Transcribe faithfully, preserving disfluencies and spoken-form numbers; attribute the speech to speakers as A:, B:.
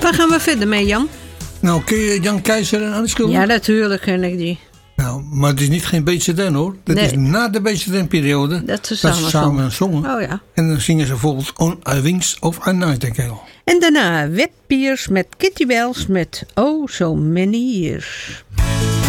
A: Waar gaan we verder mee, Jan?
B: Nou, ken je Jan Keizer en Annie Schulman?
A: Ja, natuurlijk ken ik die.
B: Nou, maar het is niet geen B C D hoor. Dat
A: Nee.
B: is na de B C D-periode
A: Dat ze
B: samen, samen zongen.
A: Oh ja.
B: En dan zingen ze bijvoorbeeld On a Wings of a Nightingale.
A: En daarna Wet Piers met Kitty Wells met Oh So Many Years.